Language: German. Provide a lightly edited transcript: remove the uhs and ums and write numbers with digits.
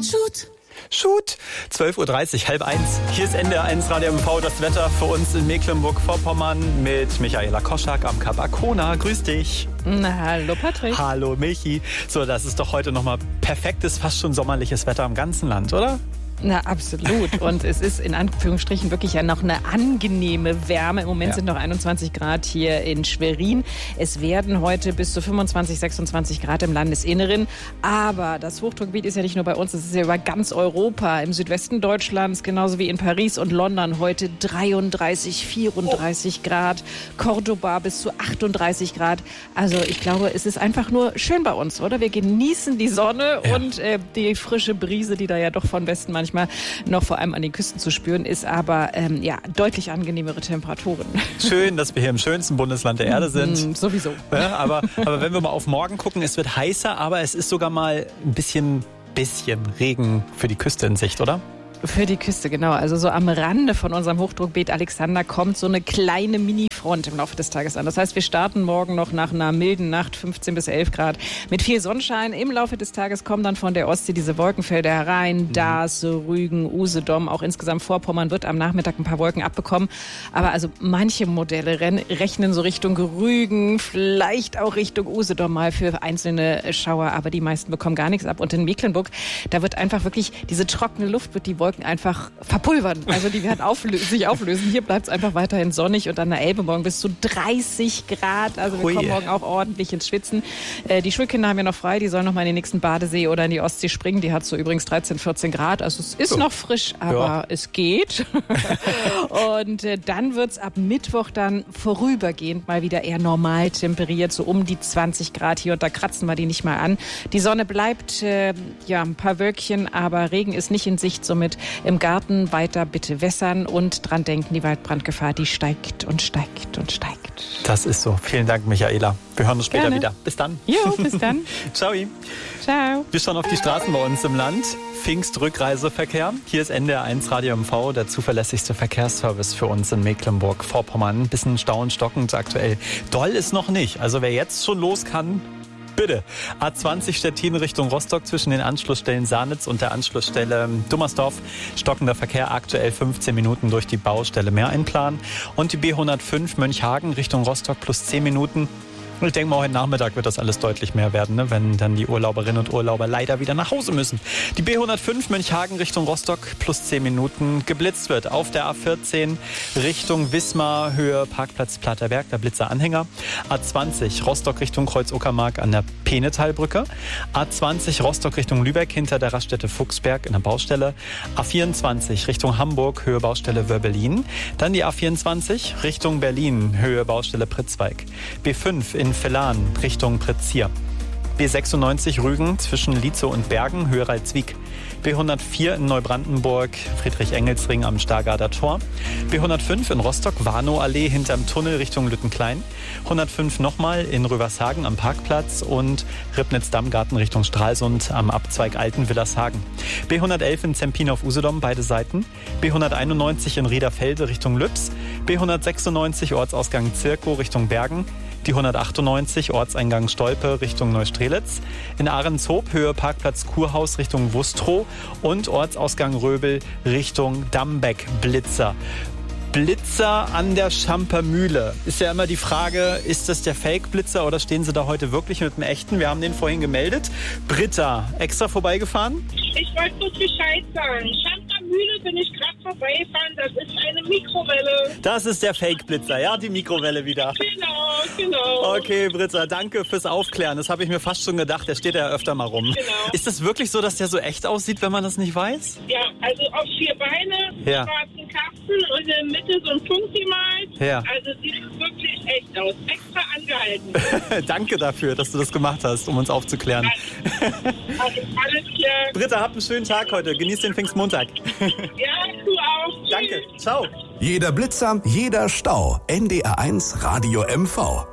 Shoot! 12.30 Uhr, halb eins. Hier ist NDR1 Radio MV, das Wetter für uns in Mecklenburg-Vorpommern mit Michaela Koschak am Kap Arkona. Grüß dich. Na, hallo Patrick. Hallo Michi. So, das ist doch heute nochmal perfektes, fast schon sommerliches Wetter im ganzen Land, oder? Na, absolut. Und es ist in Anführungsstrichen wirklich ja noch eine angenehme Wärme. Im Moment sind noch 21 Grad hier in Schwerin. Es werden heute bis zu 25, 26 Grad im Landesinneren. Aber das Hochdruckgebiet ist ja nicht nur bei uns, es ist ja über ganz Europa. Im Südwesten Deutschlands, genauso wie in Paris und London, heute 33, 34 Grad. Cordoba bis zu 38 Grad. Also ich glaube, es ist einfach nur schön bei uns, oder? Wir genießen die Sonne und die frische Brise, die da ja doch von Westen manchmal noch vor allem an den Küsten zu spüren ist, aber deutlich angenehmere Temperaturen. Schön, dass wir hier im schönsten Bundesland der Erde sind. Sowieso. Ja, aber wenn wir mal auf morgen gucken, es wird heißer, aber es ist sogar mal ein bisschen Regen für die Küste in Sicht, oder? Für die Küste, genau. Also so am Rande von unserem Hochdruckgebiet Alexander kommt so eine kleine Mini-Front im Laufe des Tages an. Das heißt, wir starten morgen noch nach einer milden Nacht, 15 bis 11 Grad, mit viel Sonnenschein. Im Laufe des Tages kommen dann von der Ostsee diese Wolkenfelder herein. Dars, Rügen, Usedom, auch insgesamt Vorpommern wird am Nachmittag ein paar Wolken abbekommen. Aber also manche Modelle rechnen so Richtung Rügen, vielleicht auch Richtung Usedom mal für einzelne Schauer. Aber die meisten bekommen gar nichts ab. Und in Mecklenburg, da wird einfach wirklich diese trockene Luft, wird die Wolken einfach verpulvern. Also die werden sich auflösen. Hier bleibt es einfach weiterhin sonnig und an der Elbe morgen bis zu 30 Grad. Also wir kommen morgen auch ordentlich ins Schwitzen. Die Schulkinder haben ja noch frei. Die sollen noch mal in den nächsten Badesee oder in die Ostsee springen. Die hat so übrigens 13, 14 Grad. Also es ist noch frisch, aber es geht. Und dann wird es ab Mittwoch dann vorübergehend mal wieder eher normal temperiert. So um die 20 Grad. Hier und da kratzen wir die nicht mal an. Die Sonne bleibt, ein paar Wölkchen, aber Regen ist nicht in Sicht. Somit im Garten weiter bitte wässern und dran denken, die Waldbrandgefahr, die steigt und steigt und steigt. Das ist so. Vielen Dank, Michaela. Wir hören uns später wieder. Bis dann. Jo, bis dann. Ciao. Ciao. Wir schauen auf die Straßen bei uns im Land. Pfingstrückreiseverkehr. Hier ist NDR1 Radio MV, der zuverlässigste Verkehrsservice für uns in Mecklenburg-Vorpommern. Ein bisschen stockend aktuell. Doll ist noch nicht. Also wer jetzt schon los kann, bitte. A20 Stettin Richtung Rostock zwischen den Anschlussstellen Sarnitz und der Anschlussstelle Dummersdorf. Stockender Verkehr, aktuell 15 Minuten durch die Baustelle mehr einplanen. Und die B105 Mönchhagen Richtung Rostock plus 10 Minuten. Und ich denke mal, heute Nachmittag wird das alles deutlich mehr werden, ne? Wenn dann die Urlauberinnen und Urlauber leider wieder nach Hause müssen. Die B105 Mönchhagen Richtung Rostock plus 10 Minuten geblitzt wird. Auf der A14 Richtung Wismar, Höhe Parkplatz Platterberg, der Blitzeranhänger. A20 Rostock Richtung Kreuz-Uckermark an der Penetalbrücke. A20 Rostock Richtung Lübeck hinter der Raststätte Fuchsberg in der Baustelle. A24 Richtung Hamburg, Höhe Baustelle Wörbelin. Dann die A24 Richtung Berlin, Höhe Baustelle Pritzwalk. B5 in Vellan Richtung Pretzier. B96 Rügen zwischen Lietzow und Bergen, Höhe Ralzwiek. B104 in Neubrandenburg, Friedrich-Engels-Ring am Stargarder Tor. B105 in Rostock, Warnow-Allee hinterm Tunnel Richtung Lüttenklein. 105 nochmal in Rövershagen am Parkplatz und Ribnitz-Dammgarten Richtung Stralsund am Abzweig Altenwillershagen. B111 in Zempin auf Usedom, beide Seiten. B191 in Riederfelde Richtung Lübs. B196 Ortsausgang Zirkow Richtung Bergen. Die 198 Ortseingang Stolpe Richtung Neustrelitz. In Ahrenshoop Höhe Parkplatz Kurhaus Richtung Wustrow und Ortsausgang Röbel Richtung Dambeck Blitzer. Blitzer an der Schampermühle. Ist ja immer die Frage, ist das der Fake-Blitzer oder stehen Sie da heute wirklich mit dem echten? Wir haben den vorhin gemeldet. Britta, extra vorbeigefahren? Ich wollte bloß Bescheid sagen. Schampermühle bin ich gerade vorbeigefahren. Das ist eine Mikrowelle. Das ist der Fake-Blitzer, ja? Die Mikrowelle wieder. Genau. Okay, Britta, danke fürs Aufklären. Das habe ich mir fast schon gedacht. Der steht ja öfter mal rum. Genau. Ist das wirklich so, dass der so echt aussieht, wenn man das nicht weiß? Ja, also auf 4 Beine, schwarzen Kasten und in der Mitte so ein Punkt gemalt. Ja. Also sieht wirklich echt aus. Extra angehalten. Danke dafür, dass du das gemacht hast, um uns aufzuklären. Alles klar. Britta, habt einen schönen Tag heute. Genieß den Pfingstmontag. Ja, du auch. Danke. Ciao. Jeder Blitzer, jeder Stau. NDR1 Radio MV.